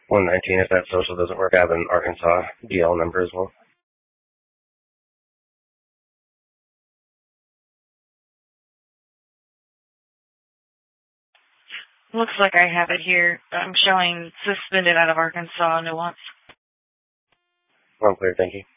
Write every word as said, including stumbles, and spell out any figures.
one nineteen, if that social doesn't work, I have an Arkansas D L number as well. Looks like I have it here. I'm showing suspended out of Arkansas nuance. Well, clear, thank you.